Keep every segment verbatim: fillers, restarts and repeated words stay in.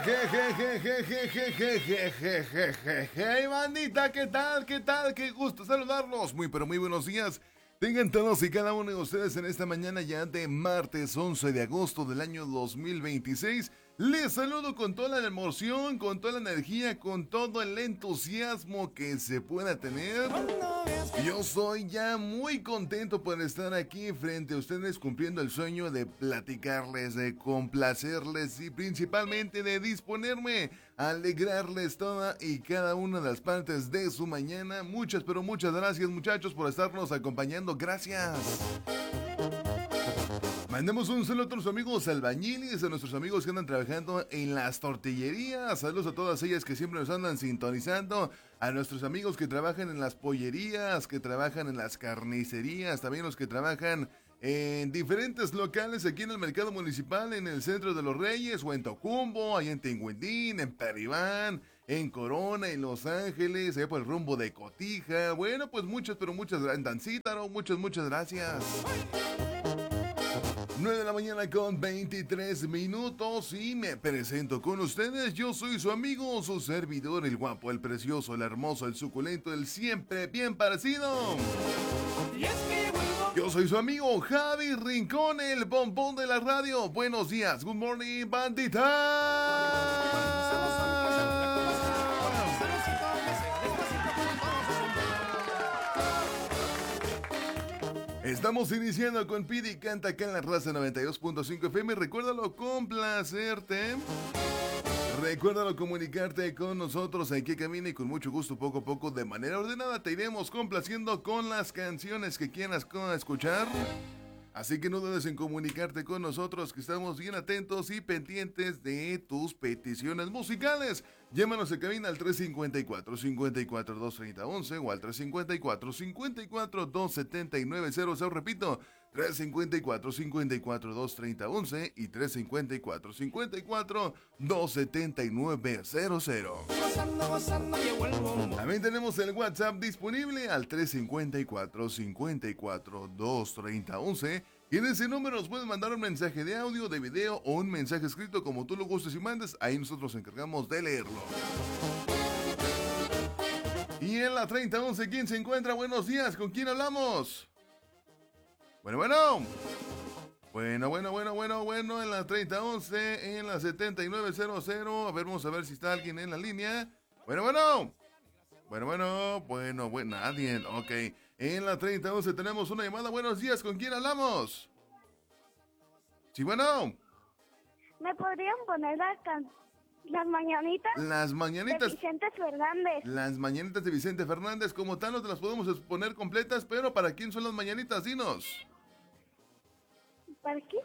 Hey, bandita, ¿qué tal? ¿Qué tal? Qué gusto saludarlos. Muy, pero muy buenos días. Tengan todos y cada uno de ustedes en esta mañana ya de martes once de agosto del año dos mil veintiséis. Les saludo con toda la emoción, con toda la energía, con todo el entusiasmo que se pueda tener. Yo soy ya muy contento por estar aquí frente a ustedes cumpliendo el sueño de platicarles, de complacerles y principalmente de disponerme a alegrarles toda y cada una de las partes de su mañana. Muchas, pero muchas gracias, muchachos, por estarnos acompañando. Gracias. Mandemos un saludo a nuestros amigos albañiles, a nuestros amigos que andan trabajando en las tortillerías. Saludos a todas ellas que siempre nos andan sintonizando. A nuestros amigos que trabajan en las pollerías, que trabajan en las carnicerías, también los que trabajan en diferentes locales aquí en el mercado municipal, en el centro de los Reyes, o en Tocumbo, allá en Tinguindín, en Peribán, en Corona, en Los Ángeles, allá por el rumbo de Cotija. Bueno, pues muchas, pero muchas gracias. En Dancítaro, muchas, muchas gracias. nueve de la mañana con veintitrés minutos y me presento con ustedes. Yo soy su amigo, su servidor, el guapo, el precioso, el hermoso, el suculento, el siempre bien parecido. Yo soy su amigo Javi Rincón, el bombón de la radio. Buenos días, good morning, bandita. Estamos iniciando con Pidi Canta acá en la Raza noventa y dos punto cinco F M. Recuérdalo complacerte. Recuérdalo comunicarte con nosotros aquí camina y con mucho gusto poco a poco de manera ordenada te iremos complaciendo con las canciones que quieras escuchar. Así que no dudes en comunicarte con nosotros, que estamos bien atentos y pendientes de tus peticiones musicales. Llámanos a cabina al tres cinco cuatro, cinco cuatro, dos tres cero uno o al tres cinco cuatro, cinco cuatro, dos siete nueve cero cero. Repito, tres cinco cuatro, cinco cuatro, dos tres cero uno y tres cinco cuatro, cinco cuatro, dos siete nueve cero cero. También tenemos el WhatsApp disponible al tres cinco cuatro, cinco cuatro, dos tres cero uno. Y en ese número nos pueden mandar un mensaje de audio, de video o un mensaje escrito como tú lo gustes y mandes. Ahí nosotros nos encargamos de leerlo. Y en la treinta once, ¿quién se encuentra? Buenos días, ¿con quién hablamos? Bueno, bueno. Bueno, bueno, bueno, bueno, bueno, en la treinta once, en la setenta y nueve cero cero. A ver, vamos a ver si está alguien en la línea. Bueno, bueno. Bueno, bueno, bueno, bueno, nadie. Ok. En la treinta once tenemos una llamada. Buenos días, ¿con quién hablamos? Sí, bueno. ¿Me podrían poner las, can... las mañanitas? Las mañanitas. De Vicente Fernández. Las mañanitas de Vicente Fernández. Como tal, no te las podemos poner completas, pero ¿para quién son las mañanitas? Dinos. ¿Para qué?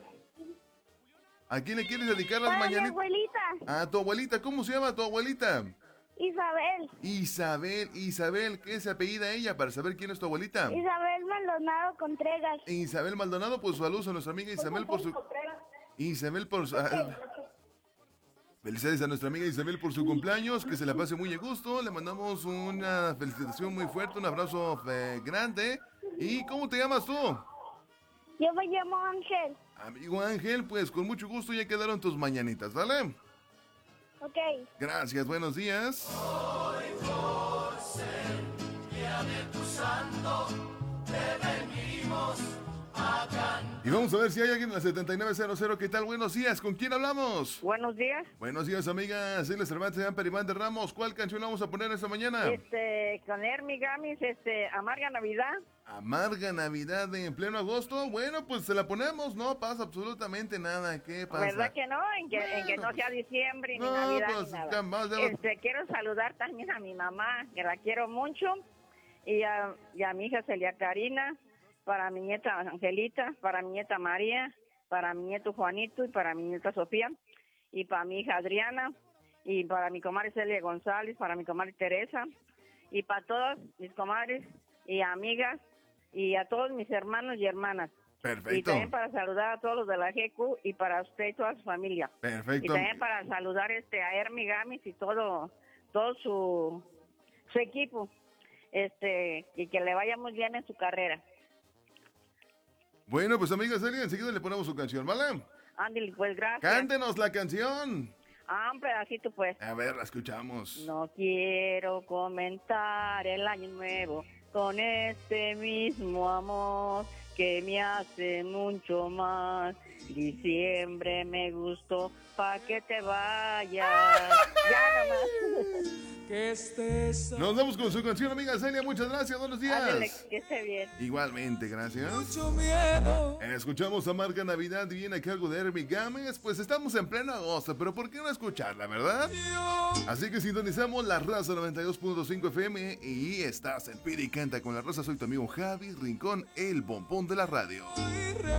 ¿A quién le quieres dedicar las Para mañanitas? mi abuelita. A tu abuelita. ¿Cómo se llama tu abuelita? Isabel. Isabel, Isabel, ¿qué se apellida ella para saber quién es tu abuelita? Isabel Maldonado Contreras. Isabel Maldonado, pues saludos a nuestra amiga Isabel por su... Isabel por su... Ah, felicidades a nuestra amiga Isabel por su cumpleaños, que se la pase muy a gusto. Le mandamos una felicitación muy fuerte, un abrazo eh, grande. ¿Y cómo te llamas tú? Yo me llamo Ángel. Amigo Ángel, pues con mucho gusto ya quedaron tus mañanitas, ¿vale? Ok. Gracias, buenos días. Hoy por ser día de tu santo, te venimos a cantar. Y vamos a ver si hay alguien en la setenta y nueve cero cero. ¿Qué tal? Buenos días, ¿con quién hablamos? Buenos días. Buenos días, amiga Celia Cervantes de Amperibán de Ramos. ¿Cuál canción vamos a poner esta mañana? Este, con Hermi Gamis, este, Amarga Navidad. Amarga Navidad en pleno agosto. Bueno, pues se la ponemos, no pasa absolutamente nada. ¿Qué pasa? ¿Verdad que no? En que, bueno, en que no sea diciembre, no, ni Navidad, pues, ni nada. Más de... Este, quiero saludar también a mi mamá, que la quiero mucho, y a, y a mi hija Celia Karina, para mi nieta Angelita, para mi nieta María, para mi nieto Juanito y para mi nieta Sofía, y para mi hija Adriana, y para mi comadre Celia González, para mi comadre Teresa, y para todas mis comadres y amigas, y a todos mis hermanos y hermanas. Perfecto. Y también para saludar a todos los de la G Q y para usted y toda su familia. Perfecto. Y también para saludar este a Hermi Gamis y todo, todo su, su equipo, este, y que le vaya muy bien en su carrera. Bueno, pues amiga Celia, enseguida le ponemos su canción, ¿vale? Ándale, pues gracias. Cántenos la canción. Ah, un pedacito pues. A ver, la escuchamos. No quiero comentar el año nuevo con este mismo amor que me hace mucho más. Diciembre me gustó pa' que te vayas. Ya nomás. Que estés Nos vamos con su canción, amiga Celia. Muchas gracias, buenos días. Ándale, que esté bien. Igualmente, gracias. mucho miedo. Escuchamos a Marca Navidad y viene a cargo de Herbie Gámez. Pues estamos en pleno agosto, pero ¿por qué no escucharla, verdad? Así que sintonizamos la Raza noventa y dos punto cinco F M y estás en Pide y Canta con la Raza. Soy tu amigo Javi Rincón, el bombón de la radio.